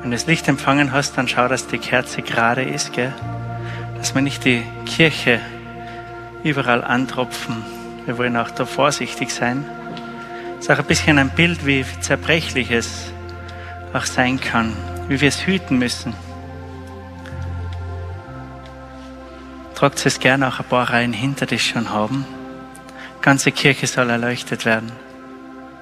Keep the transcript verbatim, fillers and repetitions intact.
Wenn du das Licht empfangen hast, dann schau, dass die Kerze gerade ist, gell? Dass wir nicht die Kirche überall antropfen. Wir wollen auch da vorsichtig sein. Das ist auch ein bisschen ein Bild, wie zerbrechlich es auch sein kann, wie wir es hüten müssen. Tragt es gerne auch ein paar Reihen hinter dich schon haben. Die ganze Kirche soll erleuchtet werden.